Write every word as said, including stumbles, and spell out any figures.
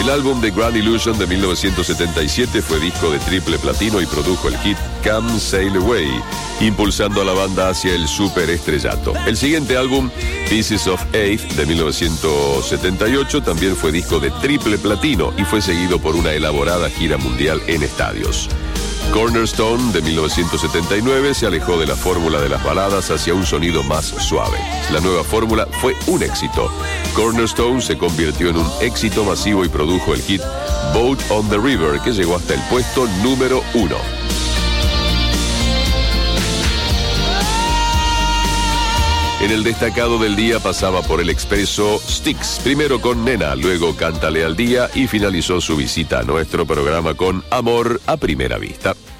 El álbum The Grand Illusion de mil novecientos setenta y siete fue disco de triple platino y produjo el hit Come Sail Away, impulsando a la banda hacia el superestrellato. El siguiente álbum, Pieces of Eight de mil novecientos setenta y ocho, también fue disco de triple platino y fue seguido por una elaborada gira mundial en estadios. Cornerstone de mil novecientos setenta y nueve se alejó de la fórmula de las baladas hacia un sonido más suave. La nueva fórmula fue un éxito. Cornerstone se convirtió en un éxito masivo y produjo el hit Boat on the River, que llegó hasta el puesto número uno. En el destacado del día pasaba por el expreso Styx, primero con Nena, luego Cántale al Día y finalizó su visita a nuestro programa con Amor a Primera Vista.